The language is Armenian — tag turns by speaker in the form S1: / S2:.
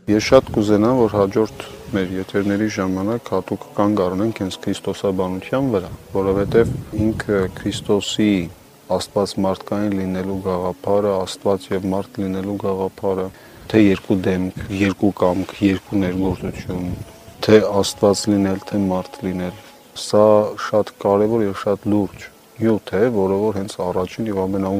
S1: Ես շատ կուզենամ, որ հաջորդ մեր եթերների ժամանակ հատուկ կանգ առնենք հենց քրիստոսաբանության վրա, որովհետև ինքը Քրիստոսի Աստված մարդկային լինելու գաղափարը, Աստված եւ մարդ լինելու գաղափարը, թե երկու դեմք, երկու կամք, երկու ներգործություն, թե Աստված լինել, թե մարդ լինել, սա շատ կարևոր եւ շատ լուրջ նյութ է, որը որ հենց առաջին եւ ամենաուղղակի